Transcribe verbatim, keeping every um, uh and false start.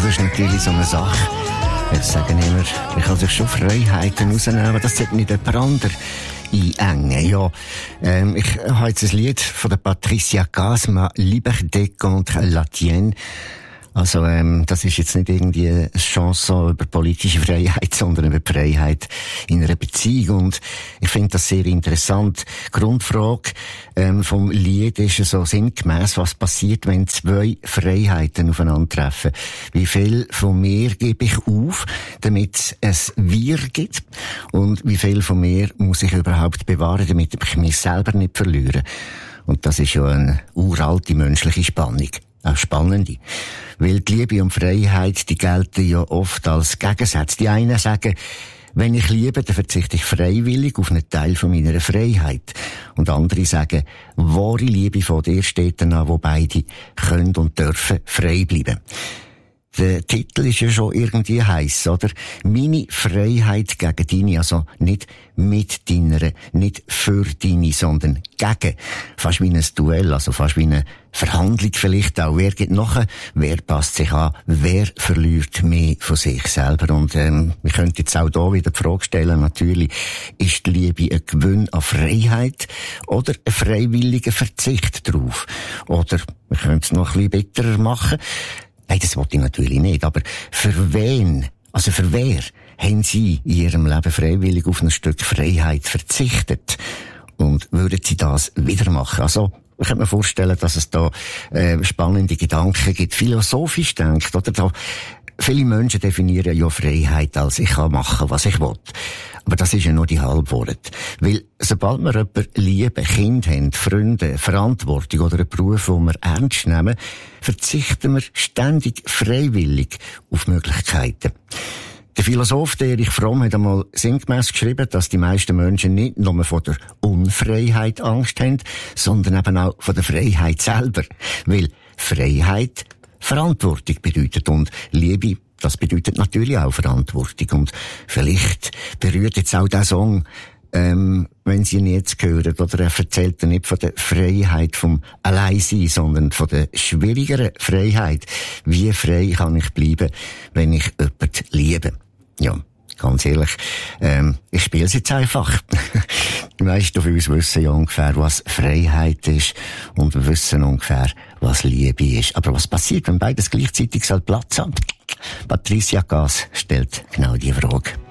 das ist natürlich so eine Sache. Ich sage immer, ich kann sich schon Freiheiten rausnehmen, aber das sollte nicht jemand anderes einengen. Ja, ähm, ich habe jetzt ein Lied von der Patricia Cass, «Ma liberté contre la tienne». Also, ähm, das ist jetzt nicht irgendwie eine Chanson über politische Freiheit, sondern über die Freiheit in einer Beziehung. Und ich finde das sehr interessant. Die Grundfrage, ähm, vom Lied ist so sinngemäss, was passiert, wenn zwei Freiheiten aufeinandertreffen? Wie viel von mir gebe ich auf, damit es Wir gibt? Und wie viel von mir muss ich überhaupt bewahren, damit ich mich selber nicht verliere? Und das ist ja eine uralte menschliche Spannung. Auch spannende. Weil die Liebe und Freiheit, die gelten ja oft als Gegensatz. Die einen sagen, wenn ich liebe, dann verzichte ich freiwillig auf einen Teil von meiner Freiheit. Und andere sagen, wahre Liebe von dir steht dann an, wo beide können und dürfen frei bleiben. Der Titel ist ja schon irgendwie heiss, oder? Meine Freiheit gegen deine, also nicht mit deiner, nicht für deine, sondern gegen. Fast wie ein Duell, also fast wie eine Verhandlung vielleicht auch. Wer geht nachher? Wer passt sich an? Wer verliert mehr von sich selber? Und ähm, wir können jetzt auch da wieder die Frage stellen, natürlich, ist die Liebe ein Gewinn an Freiheit oder ein freiwilliger Verzicht drauf? Oder wir können es noch ein bisschen bitterer machen. Nein, das wollte ich natürlich nicht, aber für wen, also für wer, haben Sie in Ihrem Leben freiwillig auf ein Stück Freiheit verzichtet? Und würden Sie das wieder machen? Also, ich kann mir vorstellen, dass es da äh, spannende Gedanken gibt. Philosophisch denkt, oder? Da, viele Menschen definieren ja Freiheit als ich kann machen, was ich will. Aber das ist ja nur die Halbwort. Weil, sobald wir jemanden lieben, Kind haben, Freunde, Verantwortung oder einen Beruf, den wir ernst nehmen, verzichten wir ständig freiwillig auf Möglichkeiten. Der Philosoph Erich Fromm hat einmal sinngemäss geschrieben, dass die meisten Menschen nicht nur von der Unfreiheit Angst haben, sondern eben auch von der Freiheit selber. Weil Freiheit Verantwortung bedeutet und Liebe, das bedeutet natürlich auch Verantwortung. Und vielleicht berührt jetzt auch der Song, ähm, wenn Sie ihn jetzt hören, oder er erzählt nicht von der Freiheit vom Alleinsein, sondern von der schwierigeren Freiheit. Wie frei kann ich bleiben, wenn ich jemanden liebe? Ja, ganz ehrlich, ähm, ich spiele es jetzt einfach. Die meisten von uns wissen ja ungefähr, was Freiheit ist und wir wissen ungefähr, was Liebe ist. Aber was passiert, wenn beides gleichzeitig Platz hat? Patricia Cass stellt genau die Frage.